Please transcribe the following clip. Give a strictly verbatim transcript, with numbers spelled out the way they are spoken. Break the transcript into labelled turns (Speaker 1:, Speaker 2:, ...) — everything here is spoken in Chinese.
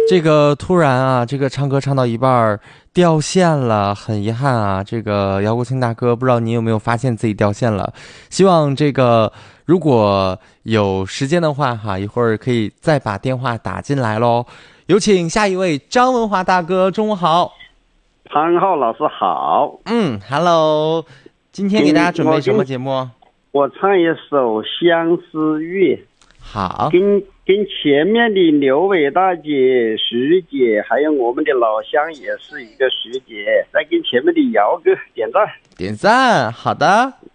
Speaker 1: 这个突然啊，这个唱歌唱到一半儿掉线了，很遗憾啊。这个姚国庆大哥，不知道你有没有发现自己掉线了？希望这个如果有时间的话哈，一会儿可以再把电话打进来喽。有请下一位张文华大哥，中午好。
Speaker 2: 潘浩老师好。
Speaker 1: 嗯 ，Hello， 今天给大家准备什么节目？
Speaker 2: 我唱一首《相思月》。
Speaker 1: 好，
Speaker 2: 跟跟前面的刘伟大姐、徐姐，还有我们的老乡也是一个徐姐，再跟前面的姚哥点赞。
Speaker 1: 点赞，好的。